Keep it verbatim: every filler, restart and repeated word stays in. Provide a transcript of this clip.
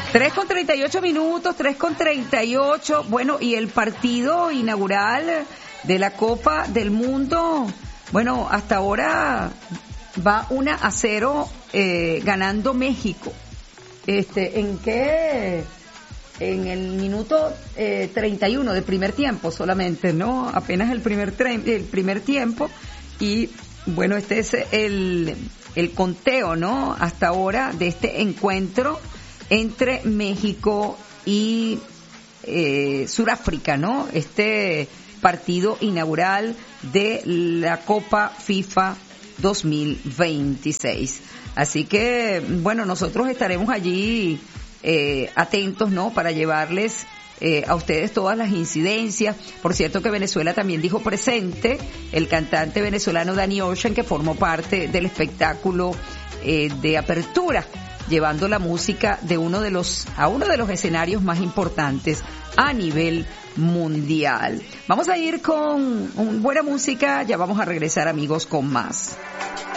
tres con treinta y ocho minutos, tres con treinta y ocho. Bueno, y el partido inaugural de la Copa del Mundo, bueno, hasta ahora va uno a cero eh, ganando México. Este, ¿en qué? En el minuto eh, treinta y uno del primer tiempo solamente, ¿no? Apenas el primer tre- el primer tiempo. Y bueno, este es el, el conteo, ¿no? Hasta ahora de este encuentro entre México y eh, Sudáfrica, ¿no? Este partido inaugural de la Copa FIFA dos mil veintiséis. Así que, bueno, nosotros estaremos allí eh, atentos, ¿no? Para llevarles eh, a ustedes todas las incidencias. Por cierto que Venezuela también dijo presente el cantante venezolano Danny Ocean, que formó parte del espectáculo eh, de apertura, llevando la música de uno de los a uno de los escenarios más importantes a nivel mundial. Vamos a ir con un, buena música, ya vamos a regresar, amigos, con más.